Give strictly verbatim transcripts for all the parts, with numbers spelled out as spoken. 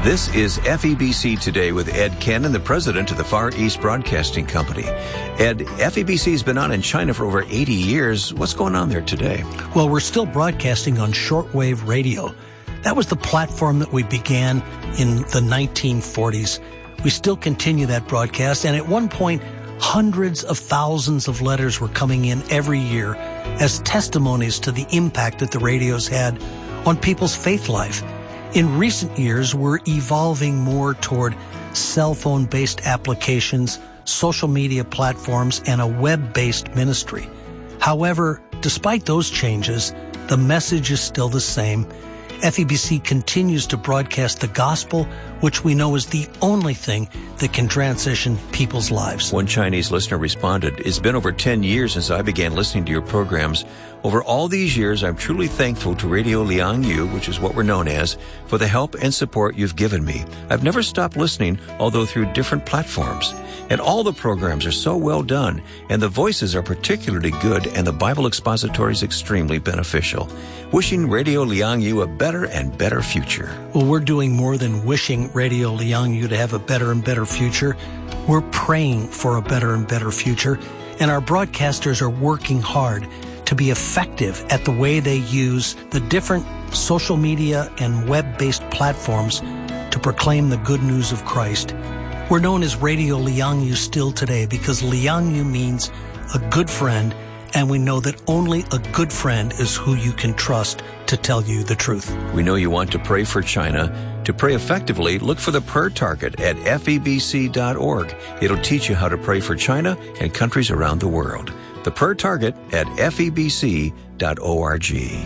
This is F E B C Today with Ed Cannon, the president of the Far East Broadcasting Company. Ed, F E B C has been on in China for over eighty years. What's going on there today? Well, we're still broadcasting on shortwave radio. That was the platform that we began in the nineteen forties. We still continue that broadcast, and at one point, hundreds of thousands of letters were coming in every year as testimonies to the impact that the radios had on people's faith life. In recent years, we're evolving more toward cell phone-based applications, social media platforms, and a web-based ministry. However, despite those changes, the message is still the same. F E B C continues to broadcast the gospel, which we know is the only thing that can transition people's lives. One Chinese listener responded, "It's been over ten years since I began listening to your programs. Over all these years, I'm truly thankful to Radio Liang Yu, which is what we're known as, for the help and support you've given me. I've never stopped listening, although through different platforms. And all the programs are so well done, and the voices are particularly good, and the Bible expository is extremely beneficial. Wishing Radio Liang Yu a better and better future." Well, we're doing more than wishing Radio Liang Yu to have a better and better future. We're praying for a better and better future, and our broadcasters are working hard to be effective at the way they use the different social media and web-based platforms to proclaim the good news of Christ. We're known as Radio Liang Yu still today because Liang Yu means a good friend, and we know that only a good friend is who you can trust to tell you the truth. We know you want to pray for China. To pray effectively, look for the prayer target at F E B C dot org. It'll teach you how to pray for China and countries around the world. The prayer target at F E B C dot org.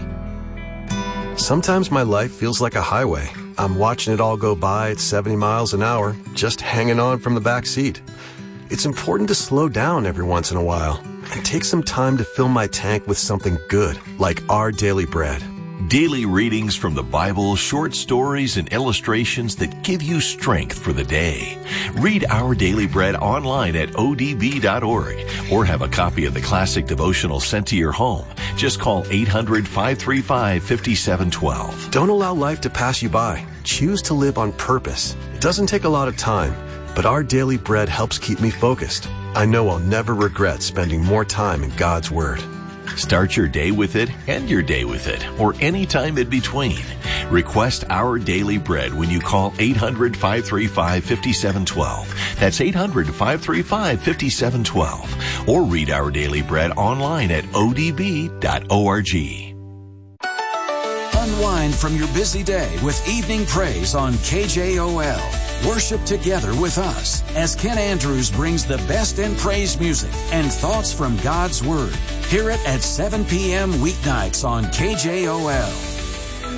Sometimes my life feels like a highway. I'm watching it all go by at seventy miles an hour, just hanging on from the back seat. It's important to slow down every once in a while and take some time to fill my tank with something good, like Our Daily Bread. Daily readings from the Bible, short stories, and illustrations that give you strength for the day. Read Our Daily Bread online at O D B dot org or have a copy of the classic devotional sent to your home. Just call eight hundred, five three five, five seven one two. Don't allow life to pass you by. Choose to live on purpose. It doesn't take a lot of time, but Our Daily Bread helps keep me focused. I know I'll never regret spending more time in God's Word. Start your day with it, end your day with it, or any time in between. Request Our Daily Bread when you call eight hundred, five three five, five seven one two. That's eight hundred, five three five, five seven one two. Or read Our Daily Bread online at O D B dot org. Unwind from your busy day with Evening Praise on K J O L. Worship together with us as Ken Andrews brings the best in praise music and thoughts from God's Word. Hear it at seven p.m. weeknights on K J O L.